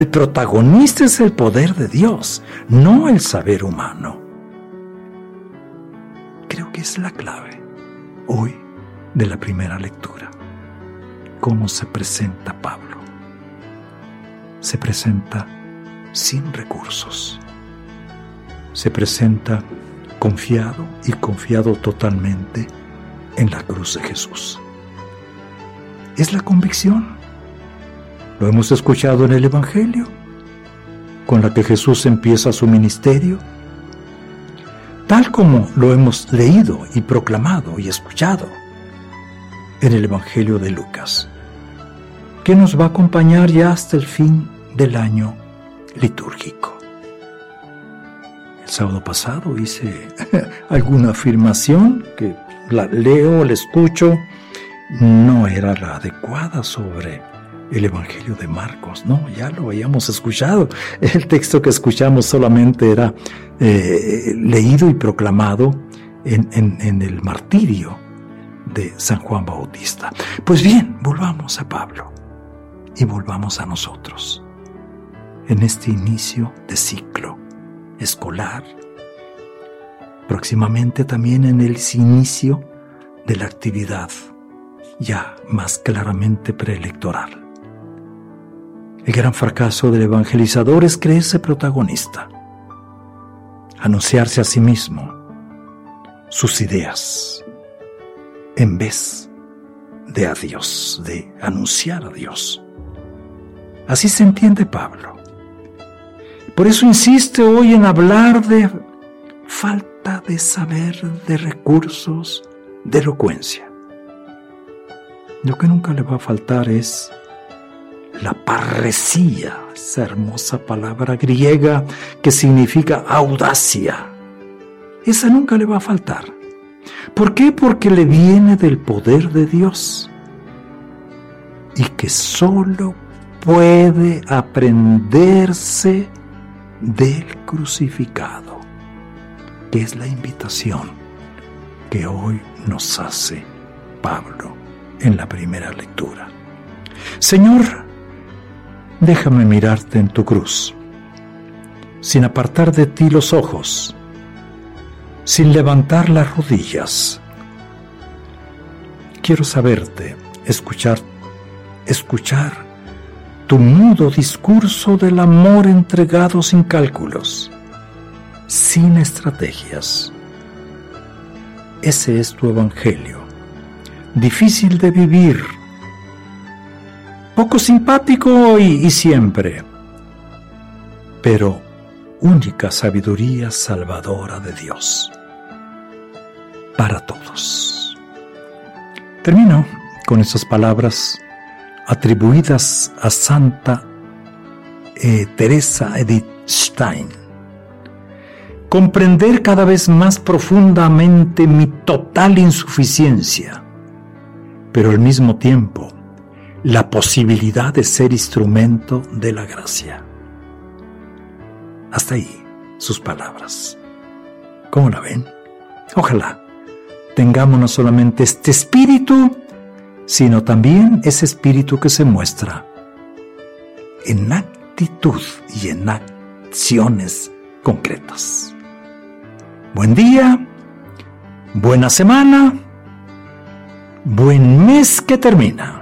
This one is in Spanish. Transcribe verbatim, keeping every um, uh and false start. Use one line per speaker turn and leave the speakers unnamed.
El protagonista es el poder de Dios, no el saber humano. Creo que es la clave hoy de la primera lectura. ¿Cómo se presenta Pablo? Se presenta sin recursos. Se presenta confiado y confiado totalmente en la cruz de Jesús. Es la convicción. Lo hemos escuchado en el Evangelio, con la que Jesús empieza su ministerio, tal como lo hemos leído y proclamado y escuchado en el Evangelio de Lucas, que nos va a acompañar ya hasta el fin del año litúrgico. El sábado pasado hice alguna afirmación que la leo, la escucho, no era la adecuada sobre el Evangelio de Marcos. No, ya lo habíamos escuchado. El texto que escuchamos solamente era eh, leído y proclamado en, en, en el martirio de San Juan Bautista. Pues bien, volvamos a Pablo y volvamos a nosotros en este inicio de ciclo escolar, próximamente también en el inicio de la actividad ya más claramente preelectoral. El gran fracaso del evangelizador es creerse protagonista, anunciarse a sí mismo, sus ideas, en vez de a Dios, de anunciar a Dios. Así se entiende Pablo. Por eso insiste hoy en hablar de falta de saber, de recursos, de elocuencia. Lo que nunca le va a faltar es la parresía, esa hermosa palabra griega que significa audacia. Esa nunca le va a faltar. ¿Por qué? Porque le viene del poder de Dios y que solo puede aprenderse del crucificado, que es la invitación que hoy nos hace Pablo en la primera lectura. Señor, déjame mirarte en tu cruz, sin apartar de ti los ojos, sin levantar las rodillas. Quiero saberte, escuchar, escuchar tu mudo discurso del amor entregado sin cálculos, sin estrategias. Ese es tu evangelio, difícil de vivir, poco simpático y, y siempre, pero única sabiduría salvadora de Dios para todos. Termino con estas palabras atribuidas a Santa eh, Teresa Edith Stein. Comprender cada vez más profundamente mi total insuficiencia, pero al mismo tiempo la posibilidad de ser instrumento de la gracia. Hasta ahí sus palabras. ¿Cómo la ven? Ojalá tengamos no solamente este espíritu, sino también ese espíritu que se muestra en actitud y en acciones concretas. Buen día, buena semana, buen mes que termina.